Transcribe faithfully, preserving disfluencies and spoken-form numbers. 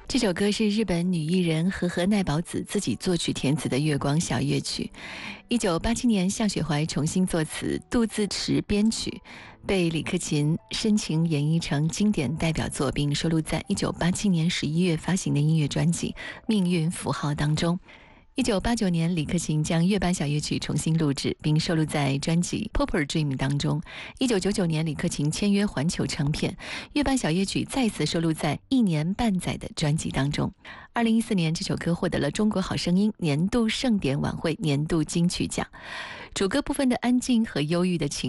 这首歌是日本女艺人和和奈保子自己作曲填词的月光小夜曲。一九八七年，向雪怀重新作词，杜自持编曲，被李克勤深情演绎成经典代表作，并收录在一九八七年十一月发行的音乐专辑《命运符号》当中。一九八九年，李克勤将月半小夜曲重新录制，并收录在专辑《Popper Dream》当中。一九九九年，李克勤签约环球唱片，月半小夜曲再次收录在一年半载的专辑当中。二零一四年，这首歌获得了中国好声音年度盛典晚会年度金曲奖。主歌部分的安静和忧郁的情